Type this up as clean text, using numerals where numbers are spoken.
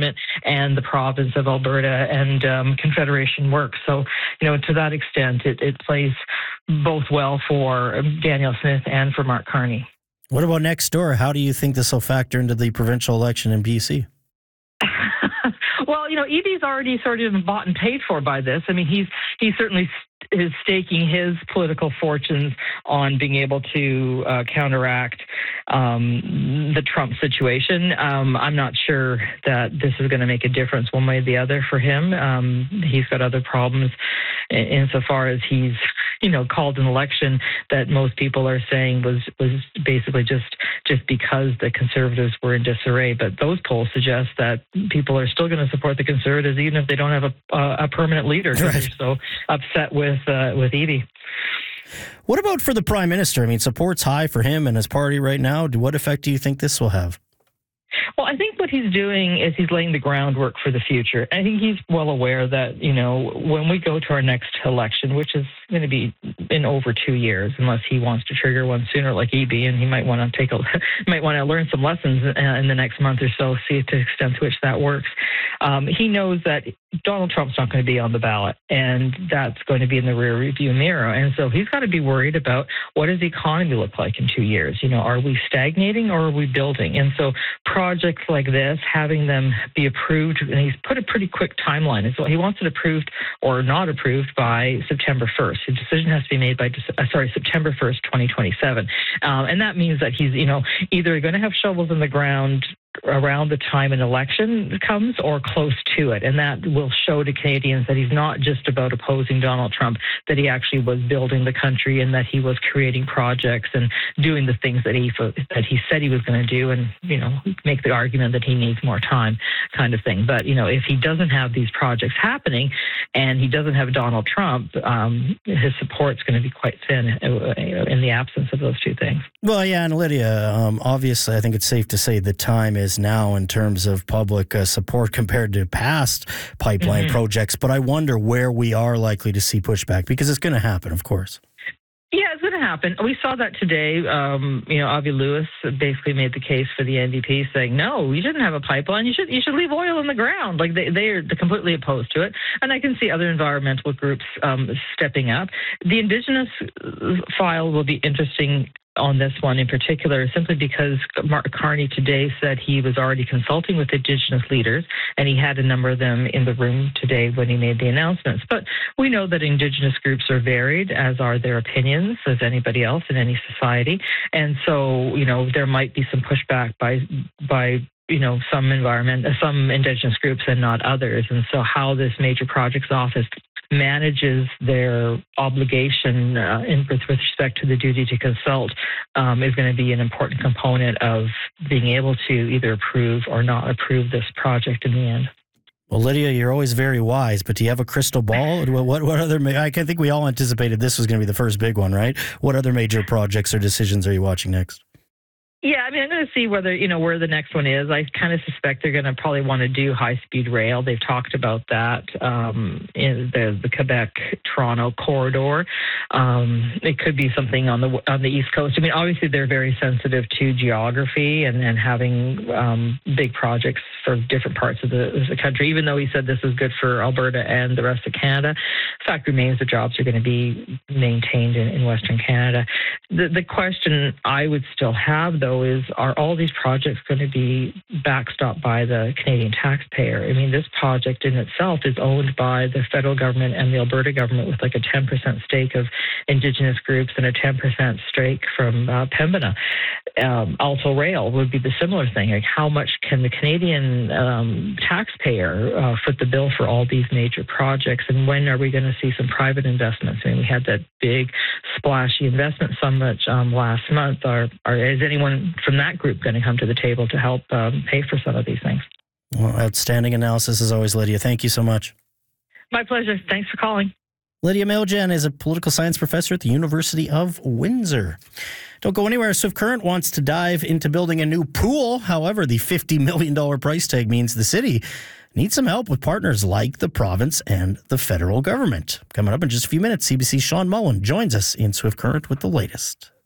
government and the province of Alberta and Confederation work. So, to that extent, it plays both well for Danielle Smith and for Mark Carney. What about next door? How do you think this will factor into the provincial election in BC? Well, Eby's already sort of bought and paid for by this. I mean, he's certainly is staking his political fortunes on being able to counteract the Trump situation. I'm not sure that this is going to make a difference one way or the other for him. He's got other problems insofar as he's, called an election that most people are saying was basically just because the Conservatives were in disarray. But those polls suggest that people are still going to support the Conservatives even if they don't have a permanent leader. Right. They're so upset with Eby. What about for the Prime Minister? I mean, support's high for him and his party right now. What effect do you think this will have? Well, I think what he's doing is he's laying the groundwork for the future. I think he's well aware that, when we go to our next election, which is going to be in over 2 years, unless he wants to trigger one sooner like Eby, and he might want to learn some lessons in the next month or so, see to the extent to which that works. He knows that Donald Trump's not going to be on the ballot, and that's going to be in the rear view mirror. And so he's got to be worried about what does the economy look like in 2 years? Are we stagnating or are we building? And so projects like this, having them be approved, and he's put a pretty quick timeline. So he wants it approved or not approved by September 1st. His decision has to be made by September 1st, 2027. And that means that he's, either going to have shovels in the ground around the time an election comes or close to it. And that will show to Canadians that he's not just about opposing Donald Trump, that he actually was building the country and that he was creating projects and doing the things that he said he was going to do and, make the argument that he needs more time kind of thing. But, if he doesn't have these projects happening and he doesn't have Donald Trump, his support's going to be quite thin in the absence of those two things. Well, yeah, and Lydia, obviously, I think it's safe to say the time is now in terms of public support compared to past pipeline projects. But I wonder where we are likely to see pushback, because it's going to happen, of course. Yeah, it's going to happen. We saw that today. Avi Lewis basically made the case for the NDP, saying, no, you shouldn't have a pipeline. You should leave oil in the ground. Like they're completely opposed to it. And I can see other environmental groups stepping up. The Indigenous file will be interesting on this one in particular, simply because Mark Carney today said he was already consulting with Indigenous leaders, and he had a number of them in the room today when he made the announcements. But we know that Indigenous groups are varied, as are their opinions, as anybody else in any society. And so, there might be some pushback by some Indigenous groups and not others. And so how this Major Projects Office manages their obligation with respect to the duty to consult is going to be an important component of being able to either approve or not approve this project in the end. Well, Lydia, you're always very wise, but do you have a crystal ball? What other? I think we all anticipated this was going to be the first big one, right? What other major projects or decisions are you watching next? Yeah, I mean, I'm going to see whether, where the next one is. I kind of suspect they're going to probably want to do high-speed rail. They've talked about that in the Quebec-Toronto corridor. It could be something on the East Coast. I mean, obviously, they're very sensitive to geography and having big projects for different parts of the country, even though he said this is good for Alberta and the rest of Canada. The fact remains the jobs are going to be maintained in Western Canada. The question I would still have, though, is are all these projects going to be backstopped by the Canadian taxpayer? I mean, this project in itself is owned by the federal government and the Alberta government with like a 10% stake of Indigenous groups and a 10% stake from Pembina. Alto Rail would be the similar thing. Like, how much can the Canadian taxpayer foot the bill for all these major projects? And when are we going to see some private investments? I mean, we had that big splashy investment summit last month. Is anyone from that group going to come to the table to help pay for some of these things? Well, outstanding analysis as always, Lydia. Thank you so much. My pleasure. Thanks for calling. Lydia Mailjan is a political science professor at the University of Windsor. Don't go anywhere. Swift Current wants to dive into building a new pool. However, the $50 million price tag means the city needs some help with partners like the province and the federal government. Coming up in just a few minutes, CBC's Sean Mullen joins us in Swift Current with the latest.